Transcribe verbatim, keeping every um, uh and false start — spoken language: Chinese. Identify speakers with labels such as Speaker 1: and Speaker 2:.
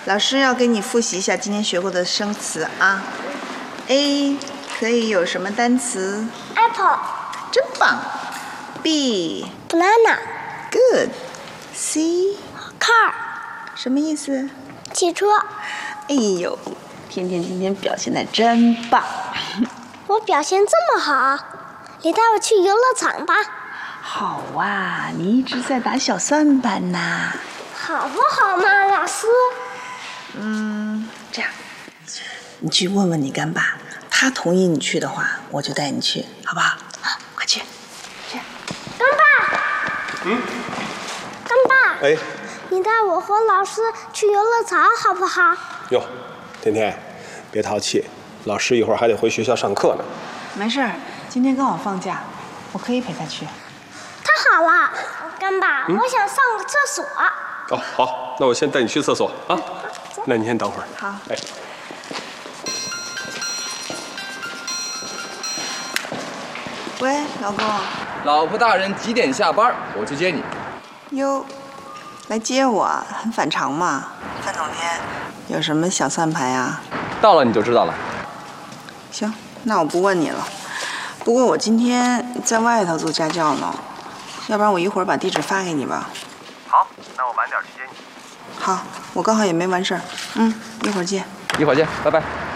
Speaker 1: 老师要给你复习一下今天学过的生词啊。A 可以有什么单词
Speaker 2: ？Apple，
Speaker 1: 真棒。B
Speaker 2: banana，
Speaker 1: good。C
Speaker 2: car，
Speaker 1: 什么意思？
Speaker 2: 汽车。
Speaker 1: 哎呦，甜甜今天表现得真棒。
Speaker 2: 我表现这么好，你带我去游乐场吧。
Speaker 1: 好啊，你一直在打小算盘呐。
Speaker 2: 好不好嘛，老师？
Speaker 1: 嗯，这样，你去问问你干爸，他同意你去的话，我就带你去，好不好？好，快去。去。
Speaker 2: 干爸。
Speaker 3: 嗯。
Speaker 2: 干爸。
Speaker 3: 哎。
Speaker 2: 你带我和老师去游乐场好不好？
Speaker 3: 哟，甜甜，别淘气，老师一会儿还得回学校上课呢。
Speaker 1: 没事儿，今天刚好放假，我可以陪他去。
Speaker 2: 太好了，干爸，
Speaker 3: 嗯、
Speaker 2: 我想上个厕所。
Speaker 3: 哦，好，那我先带你去厕所啊。那你先等会儿。
Speaker 1: 好。
Speaker 3: 哎。
Speaker 1: 喂，老公。
Speaker 4: 老婆大人几点下班？我去接你。
Speaker 1: 哟，来接我，很反常嘛。范总监，有什么小算盘呀？
Speaker 4: 到了你就知道了。
Speaker 1: 行，那我不问你了。不过我今天在外头做家教呢，要不然我一会儿把地址发给你吧。
Speaker 5: 好，那我晚点去接你。
Speaker 1: 好，我刚好也没完事儿。嗯，一会儿见。
Speaker 4: 一会儿见，拜拜。